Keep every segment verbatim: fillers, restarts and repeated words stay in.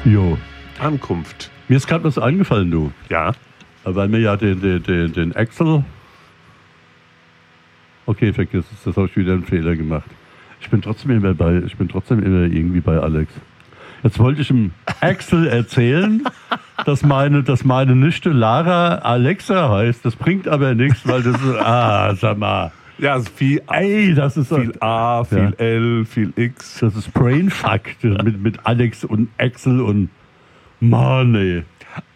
Jo. Ankunft. Mir ist gerade was eingefallen, du. Ja. Weil mir ja den, den, den, den Axel... Okay, vergiss es, das habe ich wieder einen Fehler gemacht. Ich bin trotzdem immer bei, ich bin trotzdem immer irgendwie bei Alex. Jetzt wollte ich dem Axel erzählen, dass meine, dass meine Nichte Lara Alexa heißt. Das bringt aber nichts, weil das ist, ah, sag mal. Ja, also viel A, Ey, das ist viel A, viel ja. L, viel X. Das ist Brainfuck mit, mit Alex und Axel und Mann, ey.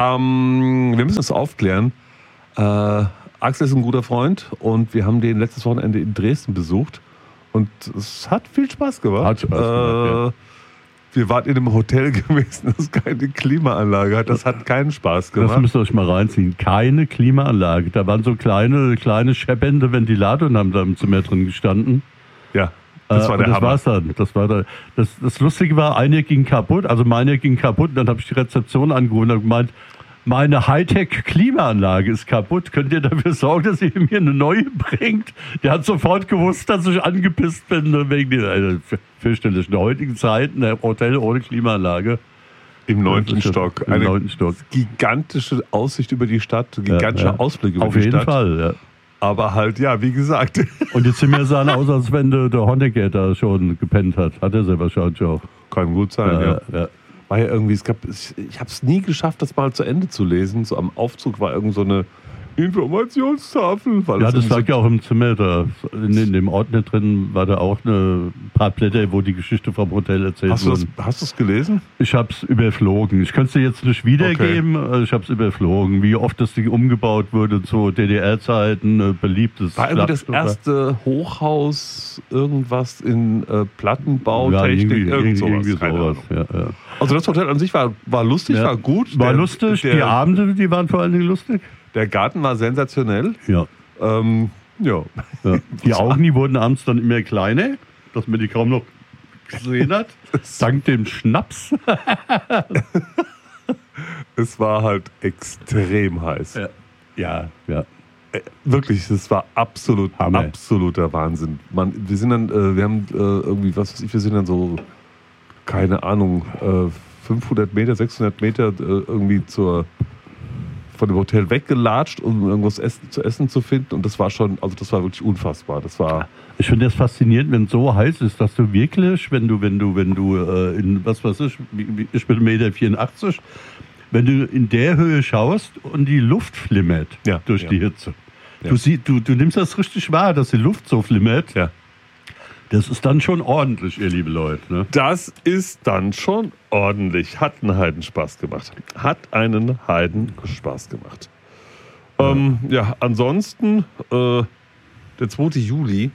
Ähm, wir müssen es aufklären. Äh, Axel ist ein guter Freund und wir haben den letztes Wochenende in Dresden besucht und es hat viel Spaß gemacht. Hat Spaß gemacht, äh, ja. Wir waren in einem Hotel gewesen, das keine Klimaanlage hat. Das hat keinen Spaß gemacht. Das müsst ihr euch mal reinziehen. Keine Klimaanlage. Da waren so kleine, kleine scheppernde Ventilatoren haben da im Zimmer drin gestanden. Ja, das war äh, der das Hammer. war's dann. Das, war da, das, das Lustige war, einer ging kaputt, also meiner ging kaputt. Und dann habe ich die Rezeption angerufen und gemeint, meine Hightech-Klimaanlage ist kaputt. Könnt ihr dafür sorgen, dass ihr mir eine neue bringt? Der hat sofort gewusst, dass ich angepisst bin wegen der äh, fürchterlichen heutigen Zeit, ein Hotel ohne Klimaanlage. Im neunten Stock. Im Eine neunten Stock. gigantische Aussicht über die Stadt, gigantischer Ja, ja. Ausblick über Auf die jeden Stadt. Fall, ja. Aber halt, ja, wie gesagt. Und die Zimmer sahen aus, als wenn der, der Honecker da schon gepennt hat. Hat er sehr wahrscheinlich auch. Kann gut sein, ja. ja. ja. War ja irgendwie, es gab, ich, ich habe es nie geschafft, das mal zu Ende zu lesen. So am Aufzug war irgend so eine Informationstafel. Weil Ja, das so lag ja auch im Zimmer da. In, in dem Ordner drin war da auch ein paar Blätter, wo die Geschichte vom Hotel erzählt Hast du wurde. das, hast du es gelesen? Ich habe es überflogen. Ich könnte es dir jetzt nicht wiedergeben. Okay. Ich habe es überflogen. Wie oft das Ding umgebaut wurde zu D D R-Zeiten, beliebtes. War irgendwie das erste Hochhaus, irgendwas in äh, Plattenbau, ja, Technik, irgendwie, irgend sowas. irgendwie Keine sowas. Ja, ja. Also das Hotel an sich war, war lustig, Ja. war gut. War Der- lustig. Der, die Abende, die waren vor allen Dingen lustig. der Garten war sensationell. Ja. Ähm, ja. ja. Die Augen, die wurden abends dann immer kleiner, dass man die kaum noch gesehen hat. Dank dem Schnaps. Es war halt extrem heiß. Ja, ja. ja. Äh, Wirklich, das war absolut, Hammer. absoluter Wahnsinn. Man, wir sind dann, äh, wir haben äh, irgendwie, was weiß ich, wir sind dann so, keine Ahnung, äh, fünfhundert Meter, sechshundert Meter äh, irgendwie zur, von dem Hotel weggelatscht, um irgendwas essen, zu essen zu finden. Und das war schon, also das war wirklich unfassbar. Das war. Ich finde das faszinierend, wenn es so heiß ist, dass du wirklich, wenn du, wenn du, wenn du äh, in, was weiß ich, wie- ich bin eins Komma vierundachtzig Meter, wenn du in der Höhe schaust und die Luft flimmert Ja, durch ja. die Hitze. Ja. Du, sie, du, du nimmst das richtig wahr, dass die Luft so flimmert. Ja. Das ist dann schon ordentlich, ihr liebe Leute. Ne? Das ist dann schon ordentlich. Hat einen Heidenspaß gemacht. Hat einen Heidenspaß gemacht. Ja, ähm, ja ansonsten, äh, der zweite Juli.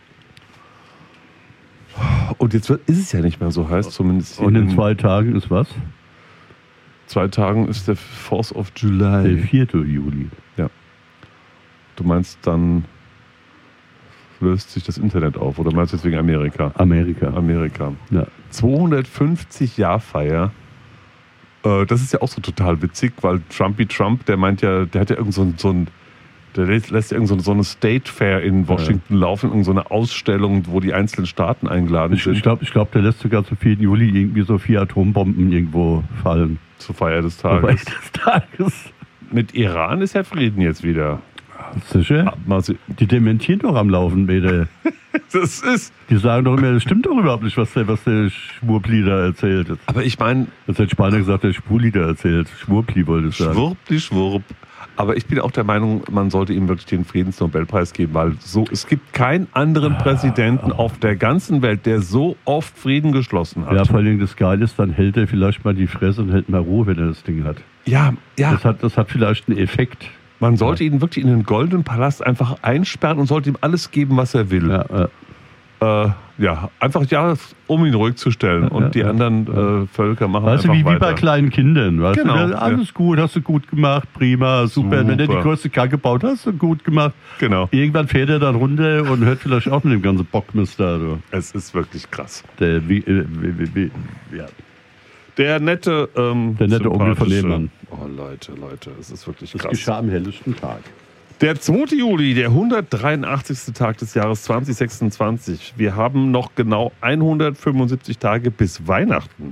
Und jetzt wird, ist es ja nicht mehr so heiß, zumindest hier Und in zwei Tagen ist was? zwei Tagen ist der Fourth of Der July. vierte Juli. Du meinst, dann löst sich das Internet auf, oder meinst du jetzt wegen Amerika? Amerika. Amerika. Ja. zweihundertfünfzig Jahr Feier. Äh, das ist ja auch so total witzig, weil Trumpy Trump, der meint ja, der hat ja irgend so ein, so ein der lässt lässt ja irgend so ein- so eine State Fair in Washington laufen, irgend so eine Ausstellung, wo die einzelnen Staaten eingeladen Ich, sind ich glaube, ich glaub, der lässt sogar zum vierten Juli irgendwie so vier Atombomben irgendwo fallen. zur Feier des Wobei Tages. des Tages. Mit Iran ist ja Frieden jetzt wieder. Sicher? Mal se- Die dementieren doch am Laufen, bitte. Das ist. Die sagen doch immer, das stimmt doch überhaupt nicht, was der, was der Schwurbli da erzählt. Aber ich meine, Jetzt hat Spanier gesagt, der Schwuli da erzählt. Schwurbli wollte ich sagen. Schwurb, die Schwurb. Aber ich bin auch der Meinung, man sollte ihm wirklich den Friedensnobelpreis geben, weil so, es gibt keinen anderen Präsidenten auf der ganzen Welt, der so oft Frieden geschlossen hat. Ja, vor allem das Geile ist, dann hält er vielleicht mal die Fresse und hält mal Ruhe, wenn er das Ding hat. ja, ja. Das hat, das hat vielleicht einen Effekt. Man sollte ihn wirklich in den Goldenen Palast einfach einsperren und sollte ihm alles geben, was er will. Ja, ja. Äh, ja einfach ja, um ihn ruhig zu stellen. Ja, und ja, die ja. anderen äh, Völker machen Weißt du, einfach wie, wie weiter. bei kleinen Kindern. Weißt Genau, du, alles gut, hast du gut gemacht, prima, super. Super. Wenn er die größte Kacke gebaut hast, du gut gemacht. Genau. Irgendwann fährt er dann runter und hört vielleicht auch mit dem ganzen Bockmist da. Du. Es ist wirklich krass. Der, wie, äh, wie, wie, wie, ja. Der nette, ähm, Der nette Onkel von sympathische- Lehmann. Oh Leute, Leute, es ist wirklich Das krass. geschah am helllichten Tag. Der zweite Juli, der hundertdreiundachtzigste Tag des Jahres zwanzig sechsundzwanzig. Wir haben noch genau hundertfünfundsiebzig Tage bis Weihnachten.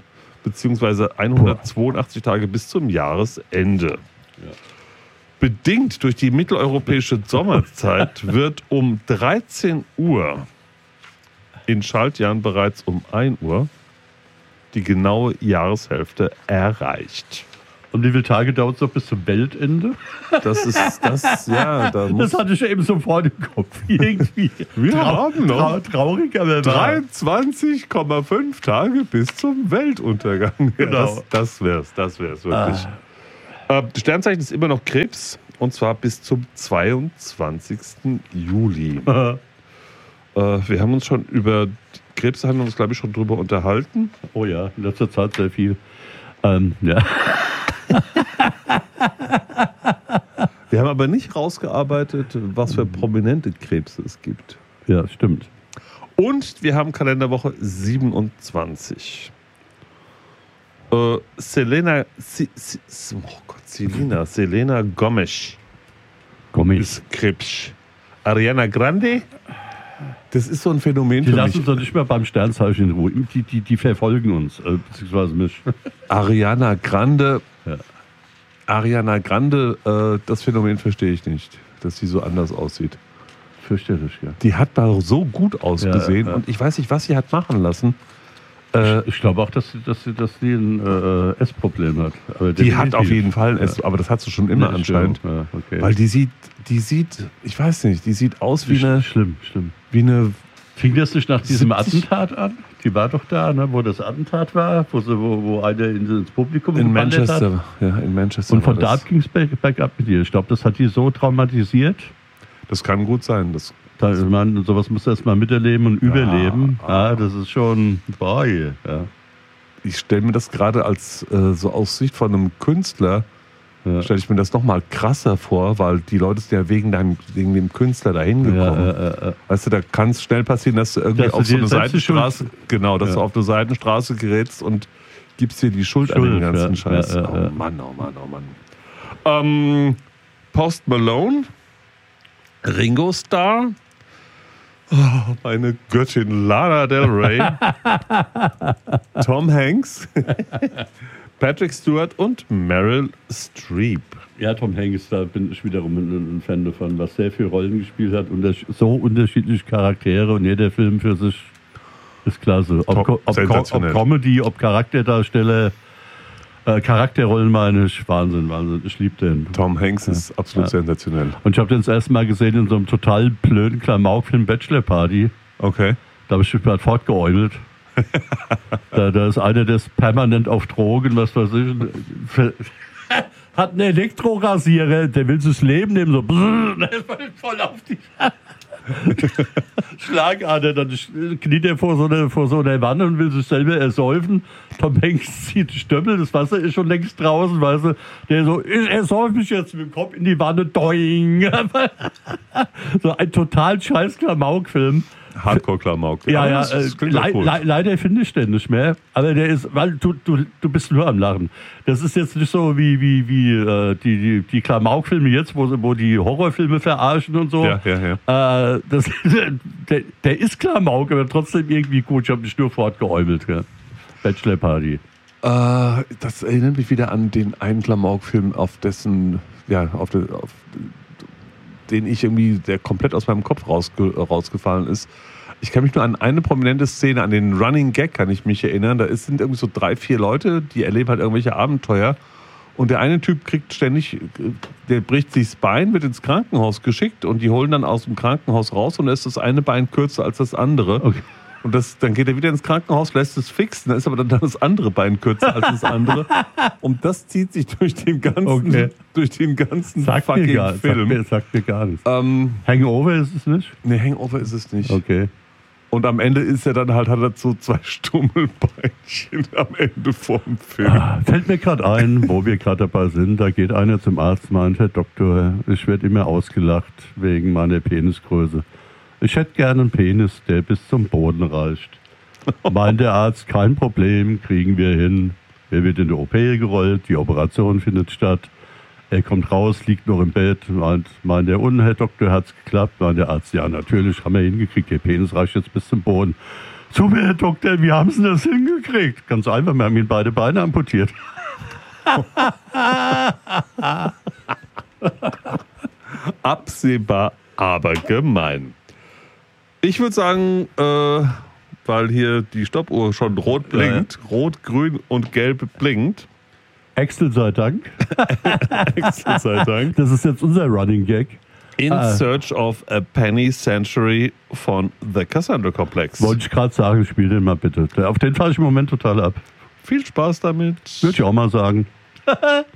beziehungsweise hundertzweiundachtzig Tage bis zum Jahresende. Ja. Bedingt durch die mitteleuropäische Sommerzeit wird um dreizehn Uhr in Schaltjahren bereits um ein Uhr die genaue Jahreshälfte erreicht. Und wie viele Tage dauert es noch bis zum Weltende? Das ist das, ja. Da muss das hatte ich eben so vor dem Kopf. Irgendwie. Wir Trau haben noch trau traurig, aber dreiundzwanzig Komma fünf Tage bis zum Weltuntergang. Genau. Das, das wär's, das wär's wirklich. Ah. Äh, Sternzeichen ist immer noch Krebs und zwar bis zum zweiundzwanzigsten Juli. äh, wir haben uns schon über Krebs haben wir uns, glaube ich, schon drüber unterhalten. Oh ja, in letzter Zeit sehr viel. Ähm, ja. Wir haben aber nicht rausgearbeitet, was für prominente Krebse es gibt. Ja, stimmt. Und wir haben Kalenderwoche siebenundzwanzig. Äh, Selena, si, si, oh Gott, Selena, Selena Gomez. Gomez. Ist Krebs. Ariana Grande. Das ist so ein Phänomen die für lassen mich. uns doch nicht mehr beim Sternzeichen in Ruhe. Die, die, die verfolgen uns, äh, beziehungsweise mich. Ariana Grande. Ja. Ariana Grande, äh, das Phänomen verstehe ich nicht, dass sie so anders aussieht. Fürchterlich, ja. Die hat mal so gut ausgesehen Ja, ja. und ich weiß nicht, was sie hat machen lassen. Äh, ich ich glaube auch, dass sie, dass sie, dass sie ein äh, Essproblem hat. Aber die hat auf jeden Fall ein Ess, aber das hat sie schon immer Ja, anscheinend. Ja, okay. Weil die sieht, die sieht, ich weiß nicht, die sieht aus wie Sch- eine, Schlimm, schlimm. wie eine, Fing das nicht nach diesem siebzig Attentat an? Die war doch da, ne, wo das Attentat war, wo, sie, wo, wo einer ins Publikum in geballert Manchester, hat. ja, in Manchester. Und von war da das. ab ging es bergab mit ihr. Ich glaube, das hat die so traumatisiert. Das kann gut sein. Das, Da, ich meine, sowas muss erst mal miterleben und überleben. ah. Ja, das ist schon, boah, ja. ich stelle mir das gerade als äh, so aus Sicht von einem Künstler, Ja. stelle ich mir das noch mal krasser vor, weil die Leute sind ja wegen, deinem, wegen dem Künstler dahin gekommen. Ja, äh, äh, Weißt du, da kann es schnell passieren, dass du irgendwie Dass du auf so dir eine selbst die Seitenstraße, genau, dass Ja. du auf eine Seitenstraße gerätst und gibst dir die Schuld, an Schuld, den ganzen ja, Scheiß. ja, ja, ja. Oh Mann, oh Mann, oh Mann. Ähm, Post Malone, Ringo Starr, oh, meine Göttin Lana Del Rey, Tom Hanks, Patrick Stewart und Meryl Streep. ja, Tom Hanks, da bin ich wiederum ein, ein Fan davon, was sehr viele Rollen gespielt hat und das, so unterschiedliche Charaktere und jeder Film für sich ist klasse. Ob, Top, ob, ob, sensationell. ob Comedy, ob Charakterdarsteller, äh, Charakterrollen meine ich, Wahnsinn, Wahnsinn. Ich liebe den. Tom Hanks ist absolut Ja. sensationell. Und ich habe den das erste Mal gesehen in so einem total blöden Klamauk-Film Bachelor Party. Okay. Da habe ich mich mal fortgeäumelt. da, da ist einer, der ist permanent auf Drogen, was weiß ich. Hat einen Elektrorasierer, der will sich Leben nehmen, so voll auf die Schlagader. Dann kniet er vor so, einer, vor so einer Wanne und will sich selber ersäufen. Tom Hanks zieht Stöppel, das Wasser ist schon längst draußen, weißt du. Der so, ich ersäufe mich jetzt mit dem Kopf in die Wanne, doing. So ein total scheiß Klamauk-Film. Hardcore-Klamauk. Ja, Aber ja, das, das äh, klingt le doch cool. le leider finde ich den nicht mehr. Aber der ist, weil du, du, du bist nur am Lachen. Das ist jetzt nicht so wie, wie, wie äh, die, die, die Klamauk-Filme jetzt, wo, wo die Horrorfilme verarschen und so. Ja, ja, ja. Äh, das, der, der ist Klamauk, aber trotzdem irgendwie gut. Ich habe mich nur fortgeäumelt. Ja. Bachelor Party. Äh, das erinnert mich wieder an den einen Klamauk-Film, auf dessen, ja, auf, de, auf den ich irgendwie, der komplett aus meinem Kopf rausge, rausgefallen ist. Ich kann mich nur an eine prominente Szene, an den Running Gag kann ich mich erinnern. Da ist, sind irgendwie so drei, vier Leute, die erleben halt irgendwelche Abenteuer. Und der eine Typ kriegt ständig, der bricht sich das Bein, wird ins Krankenhaus geschickt und die holen dann aus dem Krankenhaus raus und da ist das eine Bein kürzer als das andere. Okay. Und das, dann geht er wieder ins Krankenhaus, lässt es fixen, dann ist aber dann das andere Bein kürzer als das andere. Und das zieht sich durch den ganzen, Okay. durch den ganzen Sagt mir, fucking gar, sagt, Film. mir, sagt mir gar nichts. Ähm, Hangover ist es nicht? ne, Hangover ist es nicht. Okay. Und am Ende ist er dann halt, hat er so zwei Stummelbeinchen am Ende vom Film. Ah, fällt mir gerade ein, wo wir gerade dabei sind, da geht einer zum Arzt, meint, Herr Doktor, ich werde immer ausgelacht wegen meiner Penisgröße. Ich hätte gerne einen Penis, der bis zum Boden reicht. Meint der Arzt, kein Problem, kriegen wir hin. Er wird in die O P gerollt, die Operation findet statt. Er kommt raus, liegt noch im Bett, meint, meint der, und Herr Doktor, hat's geklappt? Meint der Arzt, ja, natürlich, haben wir hingekriegt, der Penis reicht jetzt bis zum Boden. Super, Herr Doktor, wie haben Sie das hingekriegt? Ganz einfach, wir haben Ihnen beide Beine amputiert. Absehbar, aber gemein. Ich würde sagen, äh, weil hier die Stoppuhr schon rot blinkt, ja. rot, grün und gelb blinkt. Excel sei Dank. Excel sei Dank. Das ist jetzt unser Running Gag. In ah. Search of a Penny Century von The Cassandra Complex. Wollte ich gerade sagen, spiel den mal bitte. Auf den fahre ich im Moment total ab. Viel Spaß damit. Würde ich auch mal sagen.